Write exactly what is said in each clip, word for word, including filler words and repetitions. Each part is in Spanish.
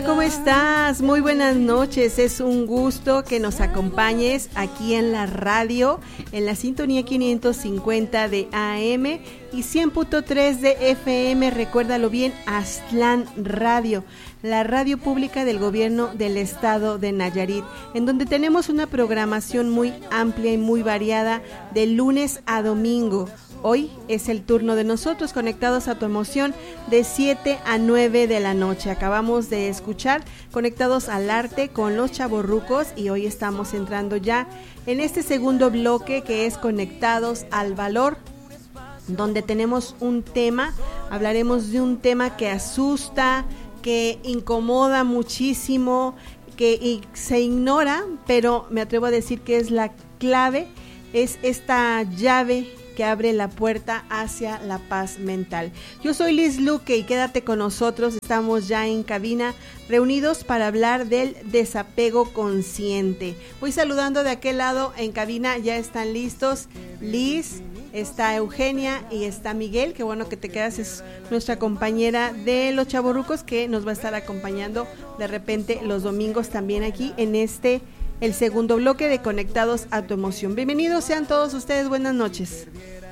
¿Cómo estás? Muy buenas noches, es un gusto que nos acompañes aquí en la radio, en la sintonía quinientos cincuenta de A M y cien punto tres de F M, recuérdalo bien, Aztlán Radio, la radio pública del gobierno del estado de Nayarit, en donde tenemos una programación muy amplia y muy variada de lunes a domingo. Hoy es el turno de nosotros, conectados a tu emoción, de siete a nueve de la noche. Acabamos de escuchar Conectados al Arte con los Chavorrucos y hoy estamos entrando ya en este segundo bloque que es Conectados al Valor, donde tenemos un tema, hablaremos de un tema que asusta, que incomoda muchísimo, que se ignora, pero me atrevo a decir que es la clave, es esta llave que abre la puerta hacia la paz mental. Yo soy Liz Luque y quédate con nosotros, estamos ya en cabina reunidos para hablar del desapego consciente. Voy saludando de aquel lado en cabina, ya están listos Liz, está Eugenia y está Miguel, qué bueno que te quedas, es nuestra compañera de los Chavorrucos que nos va a estar acompañando de repente los domingos también aquí en este el segundo bloque de Conectados a tu Emoción. Bienvenidos sean todos ustedes, buenas noches.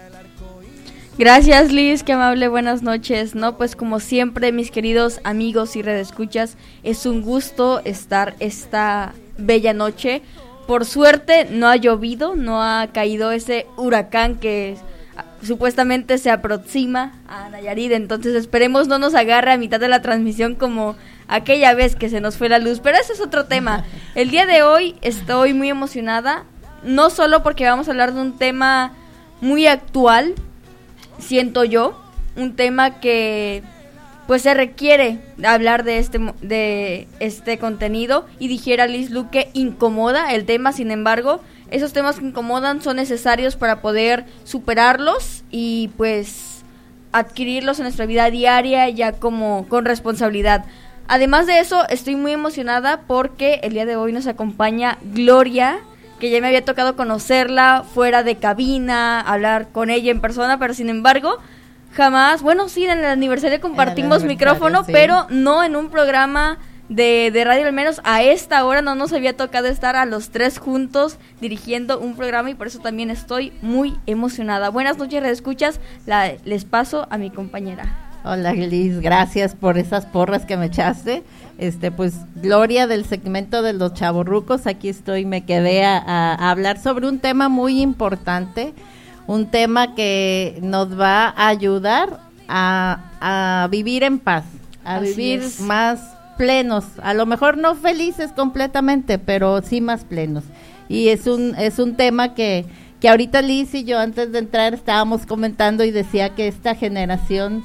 Gracias Liz, qué amable, buenas noches. No, pues como siempre, mis queridos amigos y redescuchas, es un gusto estar esta bella noche. Por suerte no ha llovido, no ha caído ese huracán que supuestamente se aproxima a Nayarit, entonces esperemos no nos agarre a mitad de la transmisión como aquella vez que se nos fue la luz, pero ese es otro tema. El día de hoy estoy muy emocionada, no solo porque vamos a hablar de un tema muy actual, siento yo, un tema que pues se requiere hablar de este de este contenido, y dijera Liz Luque, incomoda el tema, sin embargo, esos temas que incomodan son necesarios para poder superarlos y pues adquirirlos en nuestra vida diaria ya como con responsabilidad. Además de eso, estoy muy emocionada porque el día de hoy nos acompaña Gloria, que ya me había tocado conocerla fuera de cabina, hablar con ella en persona, pero sin embargo, jamás, bueno, sí, en el aniversario compartimos micrófono, sí, pero no en un programa de, de radio, al menos a esta hora no nos había tocado estar a los tres juntos dirigiendo un programa y por eso también estoy muy emocionada. Buenas noches, redescuchas, la, les paso a mi compañera. Hola Liz, gracias por esas porras que me echaste. Este, pues Gloria del segmento de los Chavorrucos, aquí estoy, me quedé a, a hablar sobre un tema muy importante, un tema que nos va a ayudar a, a vivir en paz, a Así vivir es. más plenos, a lo mejor no felices completamente, pero sí más plenos. Y es un es un tema que que ahorita Liz y yo antes de entrar estábamos comentando y decía que esta generación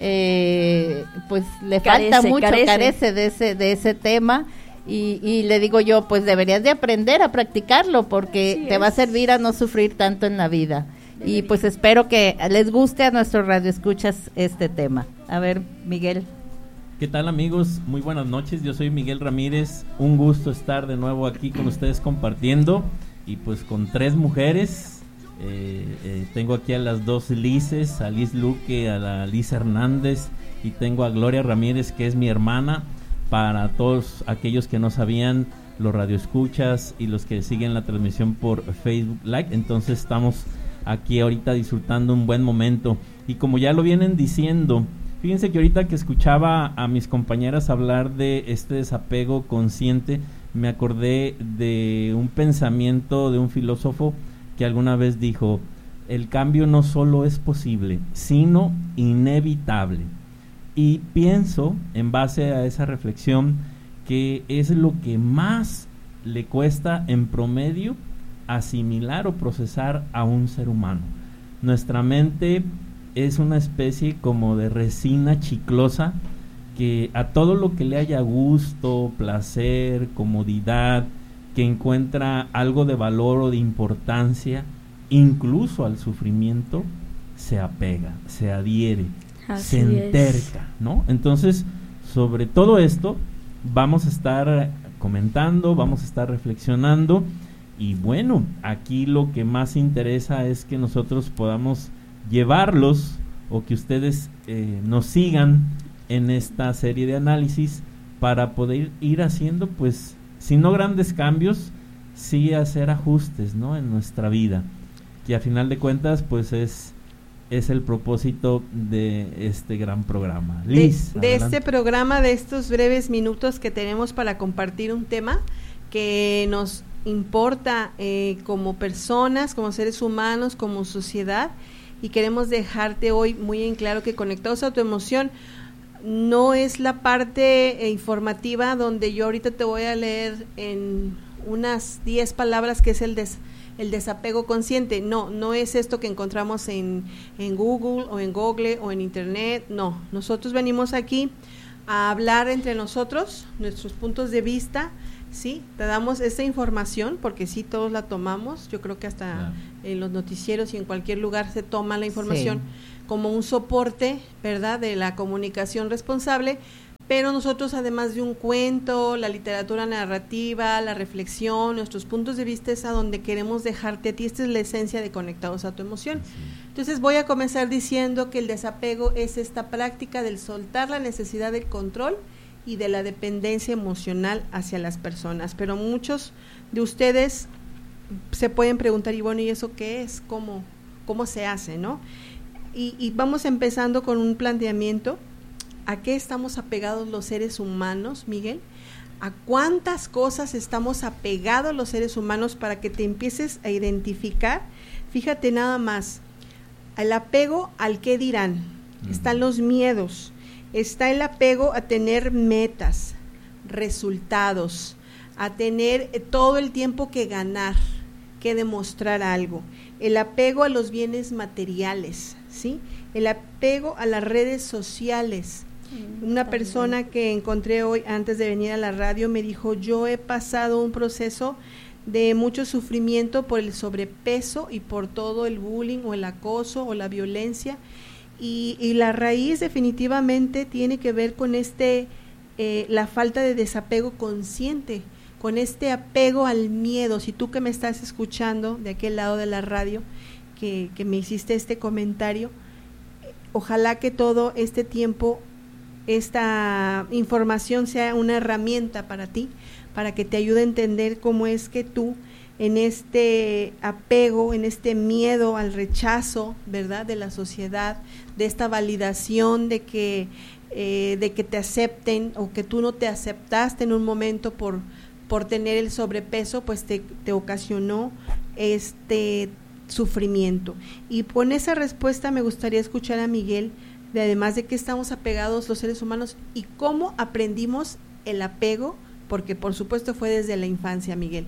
Eh, pues le carece, falta mucho, carece. carece de ese de ese tema y, y le digo yo, pues deberías de aprender a practicarlo porque sí te es. va a servir a no sufrir tanto en la vida. Debería. Y pues espero que les guste a nuestros radioescuchas este tema. A ver, Miguel. ¿Qué tal amigos? Muy buenas noches, yo soy Miguel Ramírez, un gusto estar de nuevo aquí con ustedes compartiendo y pues con tres mujeres. Eh, eh, tengo aquí a las dos Lices, a Liz Luque, a la Liz Hernández y tengo a Gloria Ramírez, que es mi hermana. Para todos aquellos que no sabían, los radioescuchas y los que siguen la transmisión por Facebook Live, entonces estamos aquí ahorita disfrutando un buen momento. Y como ya lo vienen diciendo, fíjense que ahorita que escuchaba a mis compañeras hablar de este desapego consciente, me acordé de un pensamiento de un filósofo que alguna vez dijo, el cambio no solo es posible, sino inevitable. Y pienso, en base a esa reflexión, que es lo que más le cuesta en promedio asimilar o procesar a un ser humano. Nuestra mente es una especie como de resina chiclosa que a todo lo que le haya gusto, placer, comodidad, que encuentra algo de valor o de importancia, incluso al sufrimiento, se apega, se adhiere, Así se enterca, es. ¿no? Entonces, sobre todo esto, vamos a estar comentando, vamos a estar reflexionando, y bueno, aquí lo que más interesa es que nosotros podamos llevarlos, o que ustedes eh, nos sigan en esta serie de análisis, para poder ir haciendo, pues, si no grandes cambios, sí hacer ajustes, ¿no?, en nuestra vida, que a final de cuentas, pues, es es el propósito de este gran programa. Liz, de, de este programa, de estos breves minutos que tenemos para compartir un tema que nos importa eh, como personas, como seres humanos, como sociedad, y queremos dejarte hoy muy en claro que Conectados a tu Emoción no es la parte eh, informativa donde yo ahorita te voy a leer en unas diez palabras que es el des el desapego consciente. No, no es esto que encontramos en, en Google o en Google o en Internet. No, nosotros venimos aquí a hablar entre nosotros, nuestros puntos de vista, ¿sí? Te damos esa información porque sí, todos la tomamos. Yo creo que hasta claro. en los noticieros y en cualquier lugar se toma la información sí. como un soporte, ¿verdad?, de la comunicación responsable. Pero nosotros, además de un cuento, la literatura narrativa, la reflexión, nuestros puntos de vista es a donde queremos dejarte a ti. Esta es la esencia de Conectados a tu Emoción. Sí. Entonces voy a comenzar diciendo que el desapego es esta práctica del soltar la necesidad del control y de la dependencia emocional hacia las personas. Pero muchos de ustedes se pueden preguntar, y bueno, ¿y eso qué es? ¿Cómo, cómo se hace, no? Y, y vamos empezando con un planteamiento. ¿A qué estamos apegados los seres humanos, Miguel? ¿A cuántas cosas estamos apegados los seres humanos para que te empieces a identificar? Fíjate nada más, el apego al qué dirán, uh-huh. están los miedos, está el apego a tener metas, resultados, a tener todo el tiempo que ganar, que demostrar algo, el apego a los bienes materiales, ¿sí? El apego a las redes sociales. Una persona que encontré hoy antes de venir a la radio me dijo, yo he pasado un proceso de mucho sufrimiento por el sobrepeso y por todo el bullying o el acoso o la violencia, y, y la raíz definitivamente tiene que ver con este eh, la falta de desapego consciente, con este apego al miedo. Si tú que me estás escuchando de aquel lado de la radio, que, que me hiciste este comentario, ojalá que todo este tiempo esta información sea una herramienta para ti, para que te ayude a entender cómo es que tú en este apego, en este miedo al rechazo, ¿verdad?, de la sociedad, de esta validación de que eh, de que te acepten o que tú no te aceptaste en un momento por por tener el sobrepeso, pues te, te ocasionó este sufrimiento. Y con esa respuesta me gustaría escuchar a Miguel, de además de que estamos apegados los seres humanos y cómo aprendimos el apego, porque por supuesto fue desde la infancia, Miguel.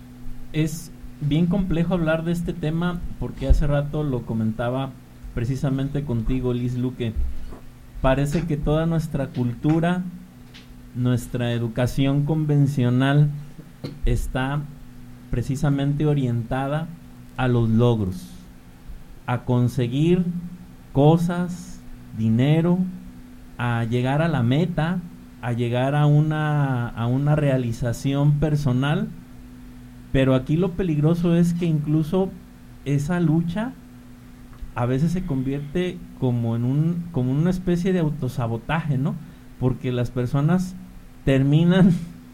Es bien complejo hablar de este tema porque hace rato lo comentaba precisamente contigo, Liz Luque. Parece que toda nuestra cultura, nuestra educación convencional está precisamente orientada a los logros, a conseguir cosas, dinero, a llegar a la meta, a llegar a una a una realización personal. Pero aquí lo peligroso es que incluso esa lucha a veces se convierte como en un como una especie de autosabotaje, ¿no? Porque las personas terminan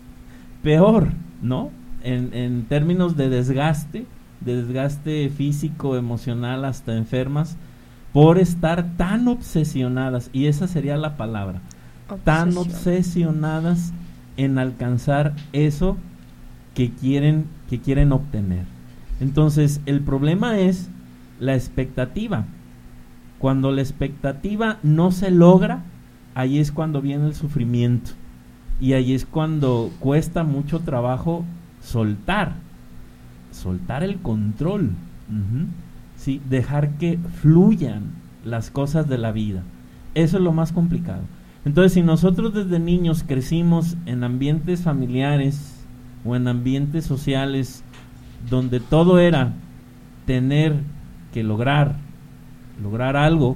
peor, ¿no? En, en términos de desgaste, de desgaste físico, emocional, hasta enfermas, por estar tan obsesionadas, y esa sería la palabra, Obsesión. tan obsesionadas en alcanzar eso que quieren, que quieren obtener. Entonces, el problema es la expectativa. Cuando la expectativa no se logra, ahí es cuando viene el sufrimiento, y ahí es cuando cuesta mucho trabajo soltar, soltar el control. Uh-huh. Sí, dejar que fluyan las cosas de la vida. Eso es lo más complicado. Entonces, si nosotros desde niños crecimos en ambientes familiares o en ambientes sociales donde todo era tener que lograr, lograr algo,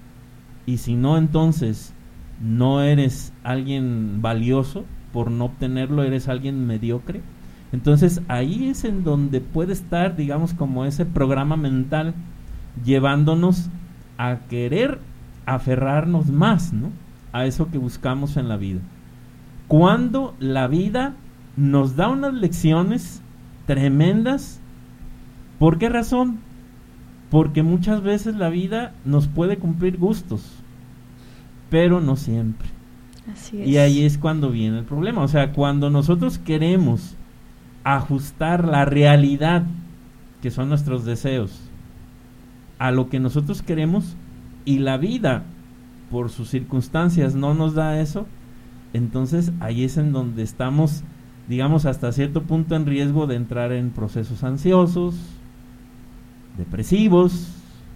y si no, entonces no eres alguien valioso, por no obtenerlo eres alguien mediocre. Entonces ahí es en donde puede estar, digamos, como ese programa mental llevándonos a querer aferrarnos más, ¿no?, a eso que buscamos en la vida. cuando la vida nos da unas lecciones tremendas. ¿Por qué razón? Porque muchas veces la vida nos puede cumplir gustos, pero no siempre. Así es. Y ahí es cuando viene el problema. O sea, cuando nosotros queremos ajustar la realidad, que son nuestros deseos, a lo que nosotros queremos, y la vida, por sus circunstancias, no nos da eso, entonces ahí es en donde estamos, digamos, hasta cierto punto en riesgo de entrar en procesos ansiosos, depresivos,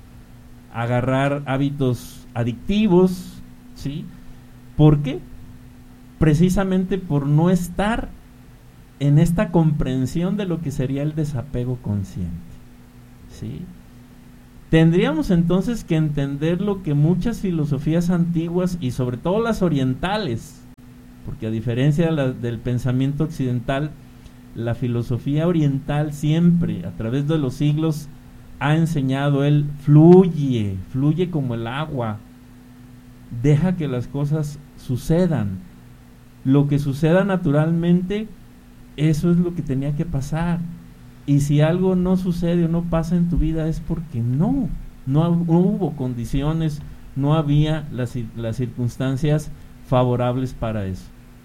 agarrar hábitos adictivos, ¿sí? ¿Por qué? Precisamente por no estar en esta comprensión de lo que sería el desapego consciente, ¿sí? Tendríamos entonces que entender lo que muchas filosofías antiguas y sobre todo las orientales, porque a diferencia de la, del pensamiento occidental, la filosofía oriental siempre, a través de los siglos, ha enseñado el fluye, fluye como el agua, deja que las cosas sucedan, lo que suceda naturalmente, eso es lo que tenía que pasar. Y si algo no sucede o no pasa en tu vida es porque no, no, no hubo condiciones, no había las, las circunstancias favorables para eso.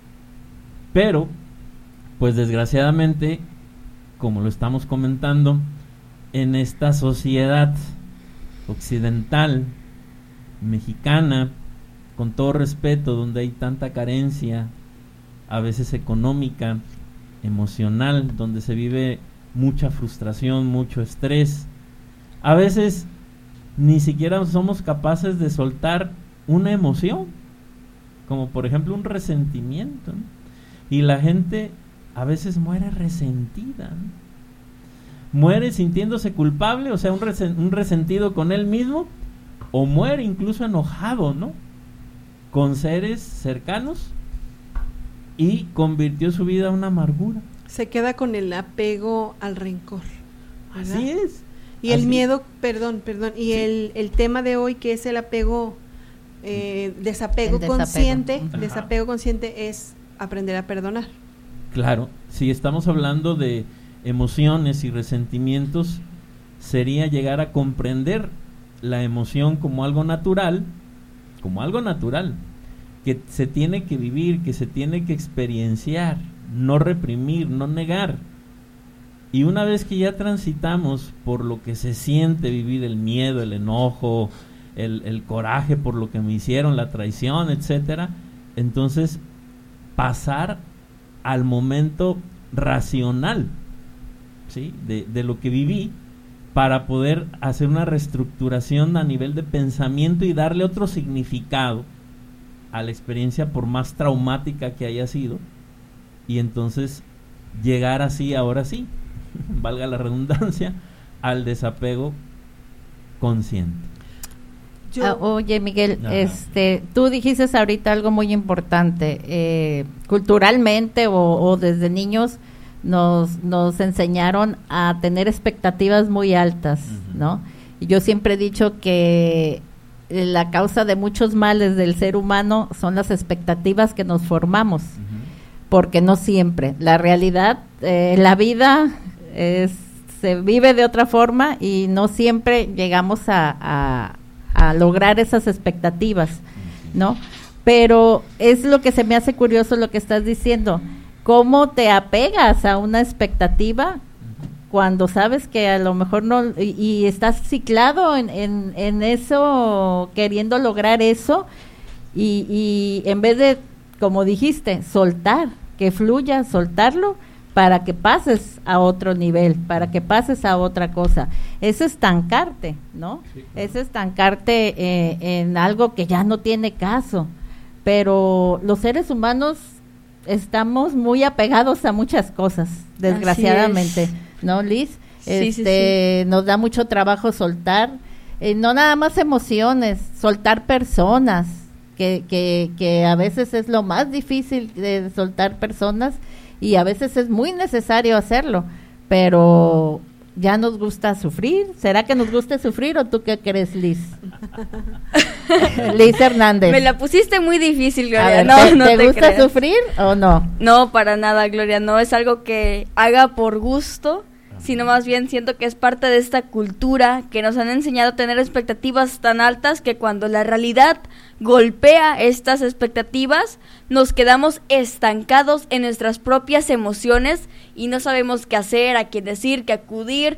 Pero, pues desgraciadamente, como lo estamos comentando, en esta sociedad occidental, mexicana, con todo respeto, donde hay tanta carencia, a veces económica, emocional, donde se vive mucha frustración, mucho estrés, a veces ni siquiera somos capaces de soltar una emoción, como por ejemplo un resentimiento, ¿no? Y la gente a veces muere resentida, ¿no? Muere sintiéndose culpable, o sea, un, resen- un resentido con él mismo, o muere incluso enojado, ¿no? Con seres cercanos, y convirtió su vida en una amargura. Se queda con el apego al rencor, ¿verdad? Así es. Y Así. el miedo, perdón, perdón, y Sí. el, el tema de hoy, que es el apego, eh, desapego, El desapego. consciente, Ajá. desapego consciente es aprender a perdonar. Claro, si estamos hablando de emociones y resentimientos, sería llegar a comprender la emoción como algo natural, como algo natural, que se tiene que vivir, que se tiene que experienciar, no reprimir, no negar. Y una vez que ya transitamos por lo que se siente vivir el miedo, el enojo, el, el coraje por lo que me hicieron, la traición, etcétera, entonces pasar al momento racional, ¿sí? de, de lo que viví, para poder hacer una reestructuración a nivel de pensamiento y darle otro significado a la experiencia, por más traumática que haya sido, y entonces llegar así, ahora sí, valga la redundancia, al desapego consciente. Yo, Ah, oye, Miguel, Ajá. este, tú dijiste ahorita algo muy importante. Eh, culturalmente o, o desde niños nos, nos enseñaron a tener expectativas muy altas, Ujú. ¿no? Y yo siempre he dicho que la causa de muchos males del ser humano son las expectativas que nos formamos, Uh-huh. porque no siempre. La realidad, eh, la vida es, se vive de otra forma y no siempre llegamos a, a, a lograr esas expectativas, ¿no? Pero es lo que se me hace curioso lo que estás diciendo. ¿Cómo te apegas a una expectativa cuando sabes que a lo mejor no, y, y estás ciclado en, en, en eso, queriendo lograr eso, y, y en vez de, como dijiste, soltar, que fluya, soltarlo, para que pases a otro nivel, para que pases a otra cosa? Es estancarte, ¿no? Sí, claro. Es estancarte eh, en algo que ya no tiene caso. Pero los seres humanos estamos muy apegados a muchas cosas, desgraciadamente, es. ¿no, Liz? Sí, sí, este, nos da mucho trabajo soltar, eh, no nada más emociones, soltar personas, que, que, que a veces es lo más difícil de soltar personas, y a veces es muy necesario hacerlo, pero ya nos gusta sufrir. ¿Será que nos gusta sufrir o tú qué crees, Liz? Liz Hernández. Me la pusiste muy difícil, Gloria. A ver, no, ¿te, no ¿te te gusta creas. sufrir o no? No, para nada, Gloria. No es algo que haga por gusto, sino más bien siento que es parte de esta cultura que nos han enseñado a tener expectativas tan altas que cuando la realidad golpea estas expectativas, nos quedamos estancados en nuestras propias emociones y no sabemos qué hacer, a quién decir, qué acudir,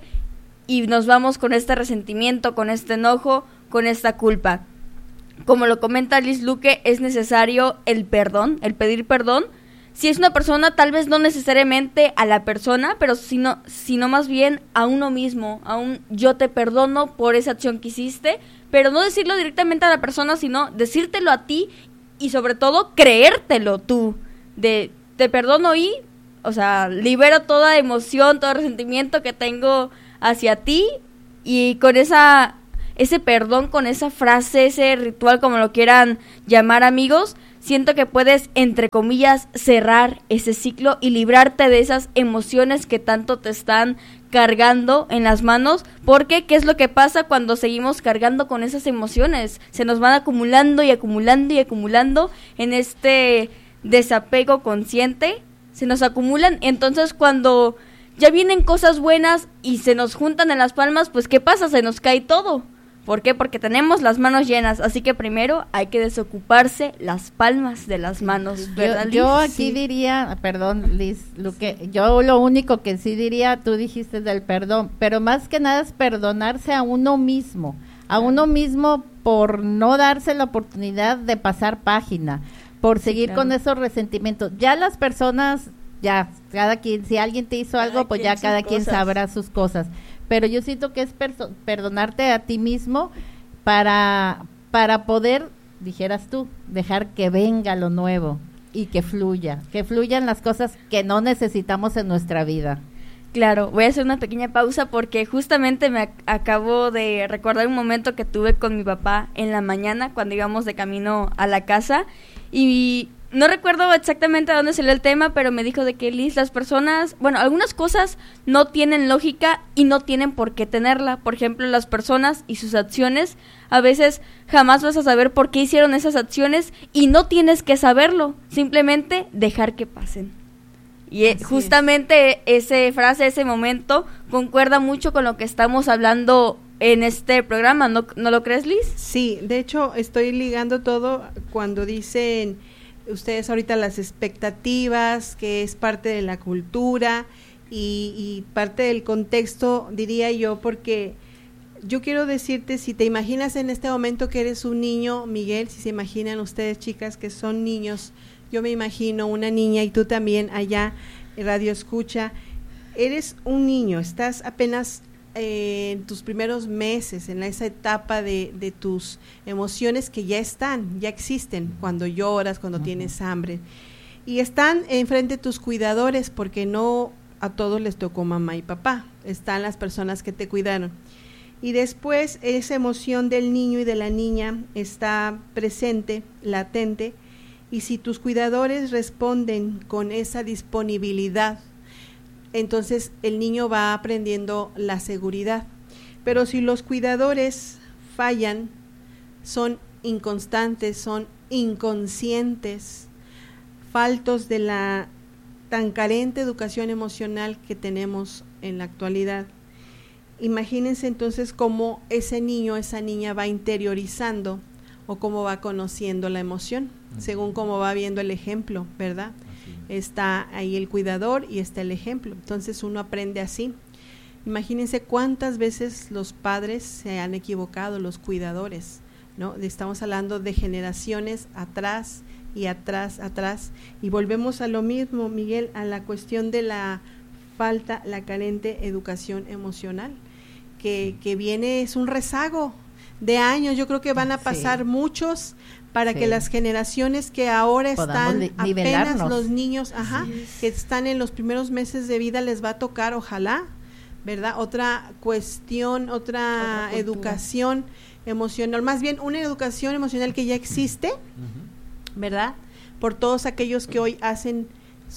y nos vamos con este resentimiento, con este enojo, con esta culpa. Como lo comenta Liz Luque, es necesario el perdón, el pedir perdón. Si es una persona, tal vez no necesariamente a la persona, pero sino, sino más bien a uno mismo, a un yo te perdono por esa acción que hiciste, pero no decirlo directamente a la persona, sino decírtelo a ti y sobre todo creértelo tú, de te perdono y, o sea, libero toda emoción, todo resentimiento que tengo hacia ti, y con esa ese perdón, con esa frase, ese ritual, como lo quieran llamar, amigos, siento que puedes, entre comillas, cerrar ese ciclo y librarte de esas emociones que tanto te están cargando en las manos, porque ¿qué es lo que pasa cuando seguimos cargando con esas emociones? Se nos van acumulando y acumulando y acumulando en este desapego consciente, se nos acumulan, entonces cuando ya vienen cosas buenas y se nos juntan en las palmas, pues ¿qué pasa? Se nos cae todo. ¿Por qué? Porque tenemos las manos llenas, así que primero hay que desocuparse las palmas de las manos, ¿verdad, Yo, Liz? yo aquí Sí. diría, perdón, Liz, Luque, yo lo único que sí diría, tú dijiste del perdón, pero más que nada es perdonarse a uno mismo, a uno mismo por no darse la oportunidad de pasar página, por seguir claro. con esos resentimientos. Ya las personas, ya, cada quien, si alguien te hizo Cada algo, pues quien ya sus cada quien cosas. sabrá sus cosas. Pero yo siento que es perso- perdonarte a ti mismo para, para poder, dijeras tú, dejar que venga lo nuevo y que fluya, que fluyan las cosas que no necesitamos en nuestra vida. Claro, voy a hacer una pequeña pausa porque justamente me ac- acabo de recordar un momento que tuve con mi papá en la mañana cuando íbamos de camino a la casa, y no recuerdo exactamente a dónde salió el tema, pero me dijo de que, Liz, las personas, bueno, algunas cosas no tienen lógica y no tienen por qué tenerla. Por ejemplo, las personas y sus acciones, a veces jamás vas a saber por qué hicieron esas acciones y no tienes que saberlo, simplemente dejar que pasen. Y Así justamente esa frase, ese momento, concuerda mucho con lo que estamos hablando en este programa, ¿no, ¿no lo crees, Liz? Sí, de hecho estoy ligando todo cuando dicen ustedes ahorita las expectativas, que es parte de la cultura y, y parte del contexto, diría yo, porque yo quiero decirte, si te imaginas en este momento que eres un niño, Miguel, si se imaginan ustedes, chicas, que son niños, yo me imagino una niña y tú también allá, Radio Escucha, eres un niño, estás apenas eh, en tus primeros meses, en esa etapa de, de tus emociones que ya están, ya existen, cuando lloras, cuando uh-huh. tienes hambre, y están enfrente tus cuidadores, porque no a todos les tocó mamá y papá, están las personas que te cuidaron, y después esa emoción del niño y de la niña está presente, latente, y si tus cuidadores responden con esa disponibilidad, entonces el niño va aprendiendo la seguridad. Pero si los cuidadores fallan, son inconstantes, son inconscientes, faltos de la tan carente educación emocional que tenemos en la actualidad, imagínense entonces cómo ese niño, esa niña va interiorizando o cómo va conociendo la emoción, según cómo va viendo el ejemplo, ¿verdad? Está ahí el cuidador y está el ejemplo, entonces uno aprende así. Imagínense cuántas veces los padres se han equivocado, los cuidadores, ¿no? Estamos hablando de generaciones atrás y atrás, atrás, y volvemos a lo mismo, Miguel, a la cuestión de la falta, la carente educación emocional, que, que viene, es un rezago de años, yo creo que van a pasar sí. muchos para sí. que las generaciones que ahora Podamos están apenas los niños, ajá, sí. que están en los primeros meses de vida les va a tocar, ojalá, ¿verdad? Otra cuestión, otra, otra educación emocional, más bien una educación emocional que ya existe, uh-huh. ¿verdad? Por todos aquellos que hoy hacen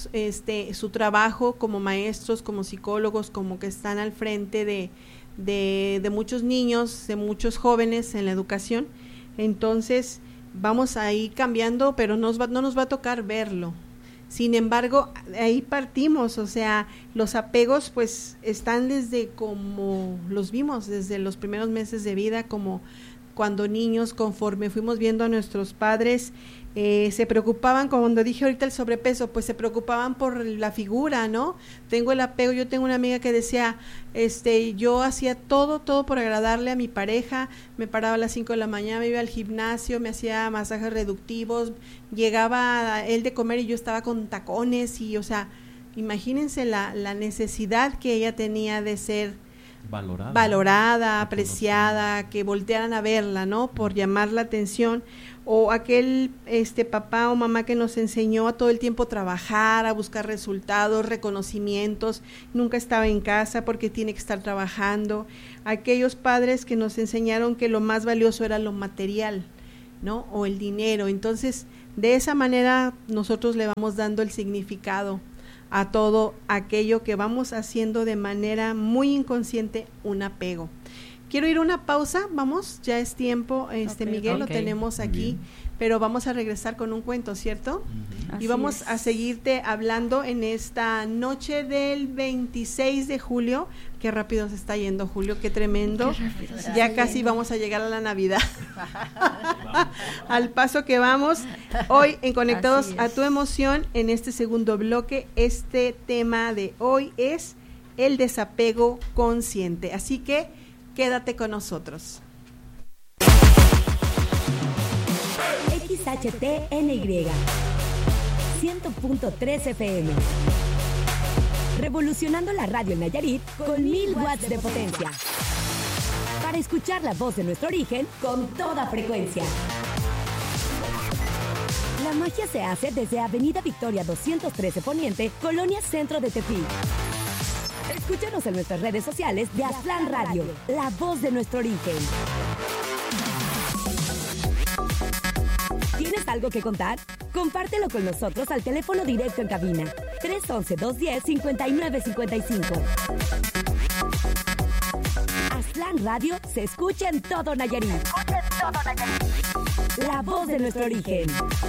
este su trabajo como maestros, como psicólogos, como que están al frente de De, de muchos niños, de muchos jóvenes en la educación. Entonces vamos a ir cambiando, pero nos va, no nos va a tocar verlo. Sin embargo, ahí partimos, o sea, los apegos pues están desde como los vimos, desde los primeros meses de vida, como cuando niños, conforme fuimos viendo a nuestros padres, eh, se preocupaban, cuando dije ahorita el sobrepeso, pues se preocupaban por la figura, ¿no? Tengo el apego, yo tengo una amiga que decía, este, yo hacía todo, todo por agradarle a mi pareja, me paraba a las cinco de la mañana, me iba al gimnasio, me hacía masajes reductivos, llegaba él de comer y yo estaba con tacones y, o sea, imagínense la, la necesidad que ella tenía de ser valorada, valorada, apreciada, que voltearan a verla, ¿no? Por llamar la atención, o aquel este papá o mamá que nos enseñó a todo el tiempo trabajar, a buscar resultados, reconocimientos, nunca estaba en casa porque tiene que estar trabajando, aquellos padres que nos enseñaron que lo más valioso era lo material, ¿no? O el dinero. Entonces, de esa manera nosotros le vamos dando el significado a todo aquello que vamos haciendo de manera muy inconsciente, un apego. Quiero ir a una pausa, vamos, ya es tiempo, este okay, Miguel, okay. Lo tenemos aquí, pero vamos a regresar con un cuento, ¿cierto? Uh-huh. Y vamos es. a seguirte hablando en esta noche del veintiséis de julio, qué rápido se está yendo Julio, qué tremendo, qué ya casi vamos a llegar a la Navidad, al paso que vamos, hoy en Conectados a tu Emoción, en este segundo bloque, este tema de hoy es el desapego consciente, así que quédate con nosotros. X H T N Y cien punto tres F M, revolucionando la radio en Nayarit con mil watts de potencia, para escuchar la voz de nuestro origen con toda frecuencia. La magia se hace desde Avenida Victoria doscientos trece Poniente, Colonia Centro de Tepic. Escúchanos en nuestras redes sociales de Aztlán Radio, la voz de nuestro origen. ¿Tienes algo que contar? Compártelo con nosotros al teléfono directo en cabina tres once, dos diez, cincuenta y nueve cincuenta y cinco. Aztlán Radio se escucha en todo Nayarit. Escucha en todo Nayarit. La voz de nuestro origen.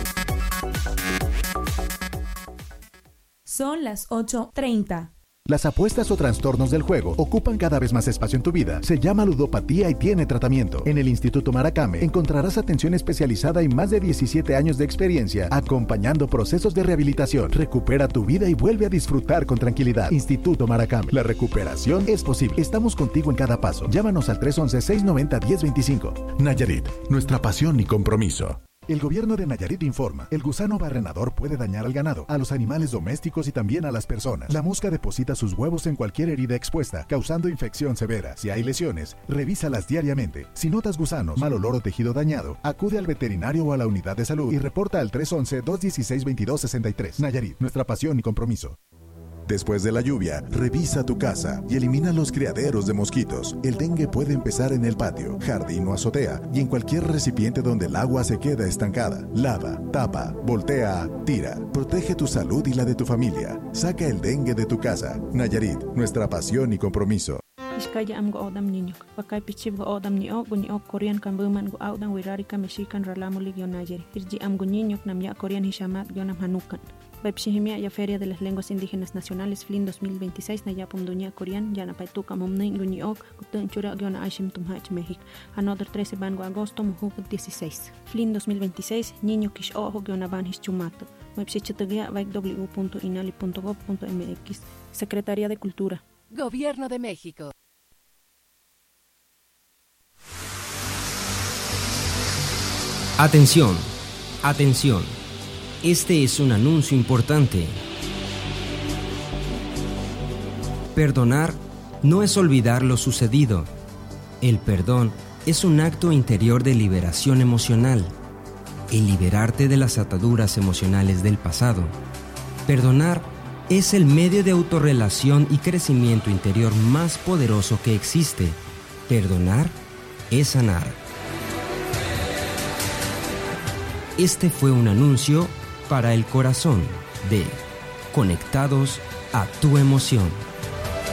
Son las ocho treinta. Las apuestas o trastornos del juego ocupan cada vez más espacio en tu vida. Se llama ludopatía y tiene tratamiento. En el Instituto Maracame encontrarás atención especializada y más de diecisiete años de experiencia acompañando procesos de rehabilitación. Recupera tu vida y vuelve a disfrutar con tranquilidad. Instituto Maracame. La recuperación es posible. Estamos contigo en cada paso. Llámanos al tres once, seiscientos noventa, diez veinticinco. Nayarit, nuestra pasión y compromiso. El gobierno de Nayarit informa, el gusano barrenador puede dañar al ganado, a los animales domésticos y también a las personas. La mosca deposita sus huevos en cualquier herida expuesta, causando infección severa. Si hay lesiones, revísalas diariamente. Si notas gusanos, mal olor o tejido dañado, acude al veterinario o a la unidad de salud y reporta al tres once, dos dieciséis, veintidós sesenta y tres. Nayarit, nuestra pasión y compromiso. Después de la lluvia, revisa tu casa y elimina los criaderos de mosquitos. El dengue puede empezar en el patio, jardín o azotea y en cualquier recipiente donde el agua se queda estancada. Lava, tapa, voltea, tira. Protege tu salud y la de tu familia. Saca el dengue de tu casa. Nayarit, nuestra pasión y compromiso. Iskaya am go odam niño. Pakai pichib go odam ni o guni o Korean kan buman go audan wirari ka mexican ralamu ligio Nayari. Irji am go niño nam ya Korean hishamat yonam hanukan. Baipshihimia ya Feria de las Lenguas Indígenas Nacionales F L I N dos mil veintiséis na yapum dunia Korean yana paituka momnein guni ok gutun chura gyona aishim tumhach México. Another trece bango agosto mujuk dieciséis. F L I N dos mil veintiséis niño kish ojo gyona ban hischumato. Baipshichatagia vaik w punto inali punto gov punto m x. Secretaría de Cultura. Gobierno de México. Atención, atención. Este es un anuncio importante. Perdonar no es olvidar lo sucedido. El perdón es un acto interior de liberación emocional. El liberarte de las ataduras emocionales del pasado. Perdonar es el medio de autorrelación y crecimiento interior más poderoso que existe. Perdonar es sanar. Este fue un anuncio para el corazón de Conectados a tu Emoción.